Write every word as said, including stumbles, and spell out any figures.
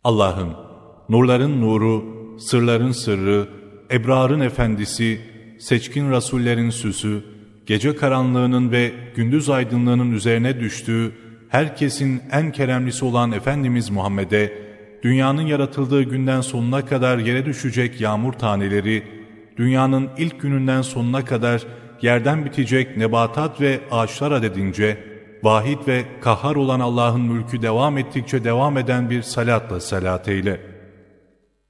Allah'ım, nurların nuru, sırların sırrı, ebrarın efendisi, seçkin rasullerin süsü, gece karanlığının ve gündüz aydınlığının üzerine düştüğü, herkesin en keremlisi olan Efendimiz Muhammed'e, dünyanın yaratıldığı günden sonuna kadar yere düşecek yağmur taneleri, dünyanın ilk gününden sonuna kadar yerden bitecek nebatat ve ağaçlar adedince, vahid ve kahhar olan Allah'ın mülkü devam ettikçe devam eden bir salatla salat eyle.